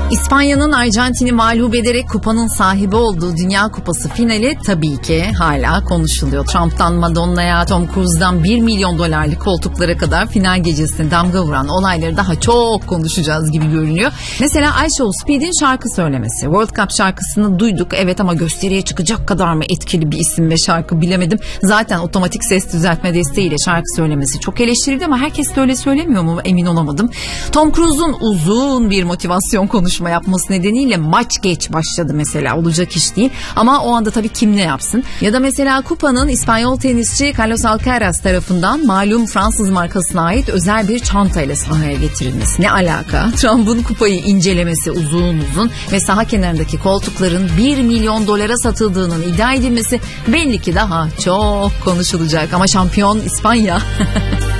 İspanya'nın Arjantin'i mağlup ederek kupanın sahibi olduğu Dünya Kupası finali tabii ki hala konuşuluyor. Trump'tan Madonna'ya, Tom Cruise'dan 1 milyon dolarlık koltuklara kadar final gecesine damga vuran olayları daha çok konuşacağız gibi görünüyor. Mesela I Show Speed'in şarkı söylemesi. World Cup şarkısını duyduk evet ama gösteriye çıkacak kadar mı etkili bir isim ve şarkı bilemedim. Zaten otomatik ses düzeltme desteğiyle şarkı söylemesi çok eleştirildi ama herkes de öyle söylemiyor mu emin olamadım. Tom Cruise'un uzun bir motivasyon konuşması yapması nedeniyle maç geç başladı mesela, olacak iş değil ama o anda tabii kim ne yapsın. Ya da mesela kupanın İspanyol tenisçi Carlos Alcaraz tarafından malum Fransız markasına ait özel bir çantayla sahaya getirilmesi. Ne alaka? Trump'ın kupayı incelemesi uzun ve saha kenarındaki koltukların 1 milyon dolara satıldığının iddia edilmesi belli ki daha çok konuşulacak ama şampiyon İspanya.